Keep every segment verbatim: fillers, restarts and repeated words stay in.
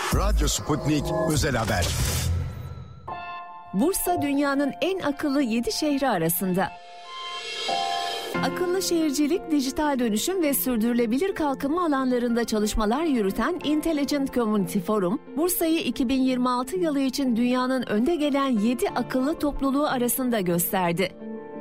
Radyo Sputnik Özel Haber. Bursa dünyanın en akıllı yedi şehri arasında. Akıllı şehircilik, dijital dönüşüm ve sürdürülebilir kalkınma alanlarında çalışmalar yürüten Intelligent Community Forum, Bursa'yı iki bin yirmi altı yılı için dünyanın önde gelen yedi akıllı topluluğu arasında gösterdi.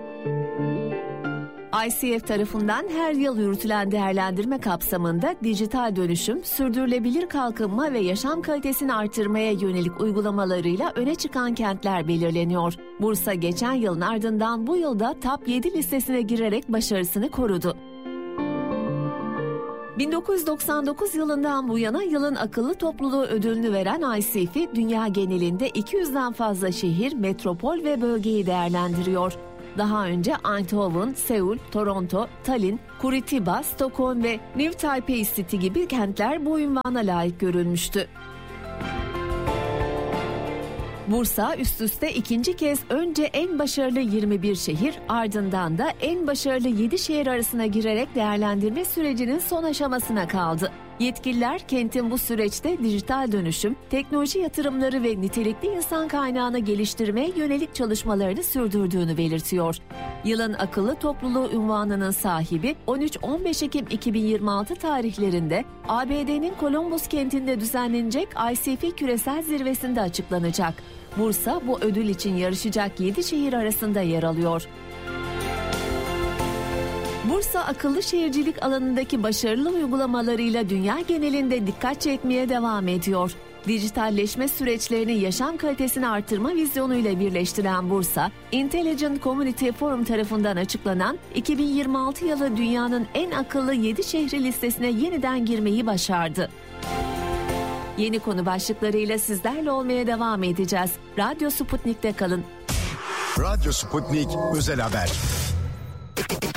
I C F tarafından her yıl yürütülen değerlendirme kapsamında dijital dönüşüm, sürdürülebilir kalkınma ve yaşam kalitesini artırmaya yönelik uygulamalarıyla öne çıkan kentler belirleniyor. Bursa geçen yılın ardından bu yılda Top yedi listesine girerek başarısını korudu. bin dokuz yüz doksan dokuz yılından bu yana yılın akıllı topluluğu ödülünü veren I C F, dünya genelinde iki yüzden fazla şehir, metropol ve bölgeyi değerlendiriyor. Daha önce Eindhoven, Seul, Toronto, Tallinn, Curitiba, Stockholm ve New Taipei City gibi kentler bu unvana layık görülmüştü. Bursa üst üste ikinci kez önce en başarılı yirmi bir şehir, ardından da en başarılı yedi şehir arasına girerek değerlendirme sürecinin son aşamasına kaldı. Yetkililer kentin bu süreçte dijital dönüşüm, teknoloji yatırımları ve nitelikli insan kaynağını geliştirmeye yönelik çalışmalarını sürdürdüğünü belirtiyor. Yılın akıllı topluluğu unvanının sahibi on üç on beş Ekim iki bin yirmi altı tarihlerinde A B D'nin Columbus kentinde düzenlenecek I C F Küresel Zirvesi'nde açıklanacak. Bursa bu ödül için yarışacak yedi şehir arasında yer alıyor. Bursa akıllı şehircilik alanındaki başarılı uygulamalarıyla dünya genelinde dikkat çekmeye devam ediyor. Dijitalleşme süreçlerini yaşam kalitesini artırma vizyonuyla birleştiren Bursa, Intelligent Community Forum tarafından açıklanan iki bin yirmi altı yılı dünyanın en akıllı yedi şehri listesine yeniden girmeyi başardı. Yeni konu başlıklarıyla sizlerle olmaya devam edeceğiz. Radyo Sputnik'te kalın. Radyo Sputnik Özel Haber.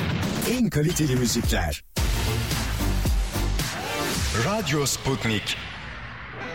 En kaliteli müzikler. Radyo Sputnik.